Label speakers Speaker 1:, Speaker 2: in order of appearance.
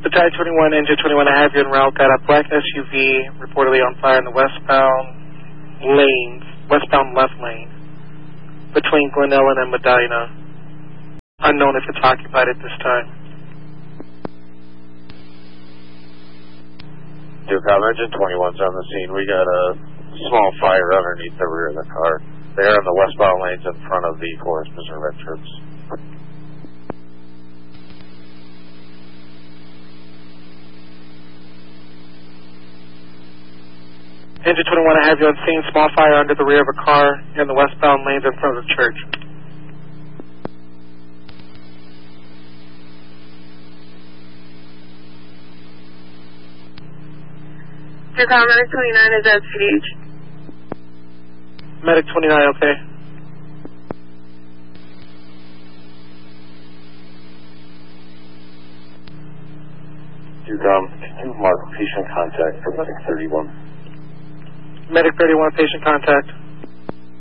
Speaker 1: Battalion 21, Engine 21, I have you en route. Got a black SUV reportedly on fire in the westbound left lane, between Glen Ellen and Medina. Unknown if it's occupied at this time.
Speaker 2: Ducom, Engine 21's on the scene. We got a small fire underneath the rear of the car. They're in the westbound lanes in front of the Forest Preserve entrance.
Speaker 1: Engine 21, I have you on scene. Small fire under the rear of a car in the westbound lanes in front of the church.
Speaker 3: Ducom, Medic 29 is at CDH.
Speaker 1: Medic 29, okay.
Speaker 2: Ducom, can you mark patient contact for Medic 31?
Speaker 1: Medic 31, patient contact.